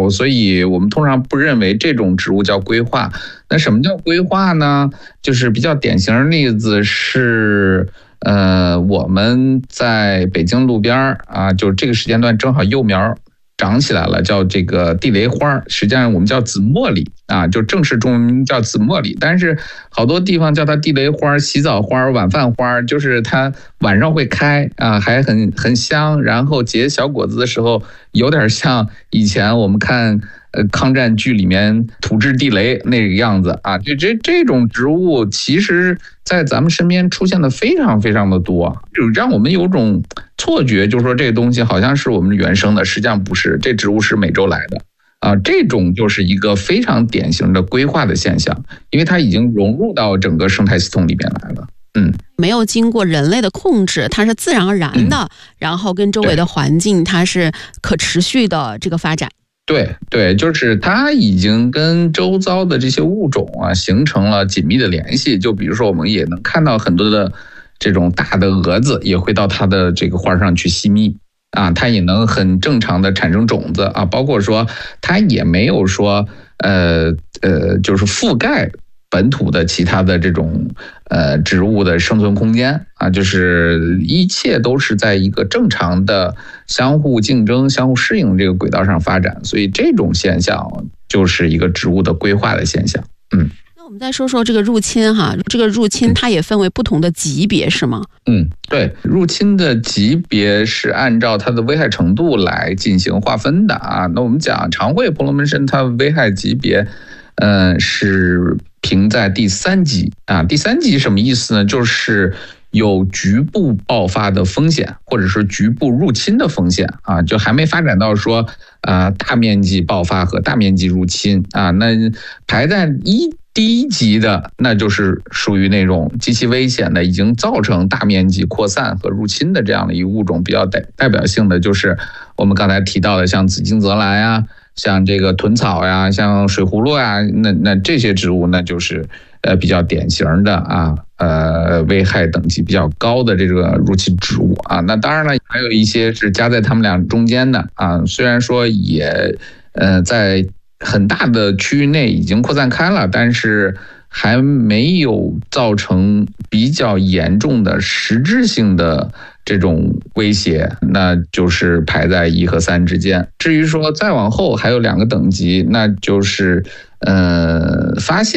所以我们通常不认为这种植物叫规划。那什么叫规划呢？就是比较典型的例子是，我们在北京路边啊，就这个时间段正好幼苗长起来了，叫这个地雷花，实际上我们叫紫茉莉啊，就正式中文名叫紫茉莉，但是好多地方叫它地雷花、洗澡花、晚饭花，就是它晚上会开啊，还很香，然后结小果子的时候，有点像以前我们看抗战剧里面土制地雷那个样子啊，这种植物其实在咱们身边出现的非常非常的多，就让我们有种错觉，就是说这个东西好像是我们原生的，实际上不是，这植物是美洲来的啊，这种就是一个非常典型的规划的现象，因为它已经融入到整个生态系统里面来了。 没有经过人类的控制，它是自然而然的，然后跟周围的环境它是可持续的这个发展。 对，就是它已经跟周遭的这些物种啊形成了紧密的联系。就比如说，我们也能看到很多的这种大的蛾子也会到它的这个花上去吸蜜啊，它也能很正常的产生种子啊，包括说它也没有说就是覆盖本土的其他的这种植物的生存空间啊，就是一切都是在一个正常的相互竞争、相互适应这个轨道上发展，所以这种现象就是一个植物的规划的现象。 那我们再说说这个入侵哈，这个入侵它也分为不同的级别是吗？ 对，入侵的级别是按照它的危害程度来进行划分的啊。那我们讲常会婆罗门参，它的危害级别是评在第3级啊。第3级什么意思呢？就是有局部爆发的风险，或者是局部入侵的风险啊，就还没发展到说大面积爆发和大面积入侵啊。那排在第1级的，那就是属于那种极其危险的，已经造成大面积扩散和入侵的这样的一个物种。比较代表性的就是我们刚才提到的，像紫荆泽兰呀，像这个豚草呀，像水葫芦呀，那这些植物呢，就是比较典型的啊，危害等级比较高的这个入侵植物啊。那当然了，还有一些是夹在它们俩中间的啊，虽然说也在很大的区域内已经扩散开了，但是还没有造成比较严重的实质性的这种威胁，那就是排在1和3之间。至于说再往后还有2个等级，那就是发现